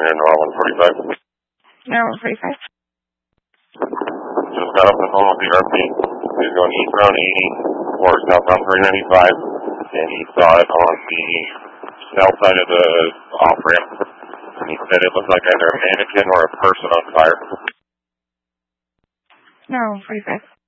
in Norwood 45. Norwood 45. Just got up the phone with the RP. He's going eastbound 80 or southbound 395, and he saw it on the south side of the off-ramp. And he said it looked like either a mannequin or a person on fire. Norwood 45.